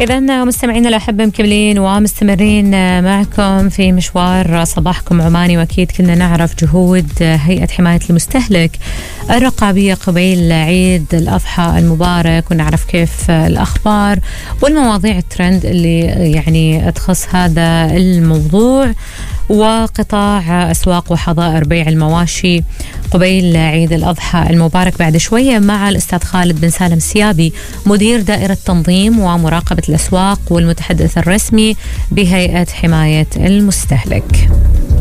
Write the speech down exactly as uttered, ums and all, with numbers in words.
إذن مستمعينا الأحبة مكملين ومستمرين معكم في مشوار صباحكم عماني، وأكيد كنا نعرف جهود هيئة حماية المستهلك الرقابية قبيل عيد الأضحى المبارك، ونعرف كيف الأخبار والمواضيع الترند اللي يعني تخص هذا الموضوع وقطاع أسواق وحظائر بيع المواشي قبيل عيد الأضحى المبارك. بعد شوية مع الأستاذ خالد بن سالم السيابي مدير دائرة تنظيم ومراقبة الأسواق والمتحدث الرسمي بهيئة حماية المستهلك.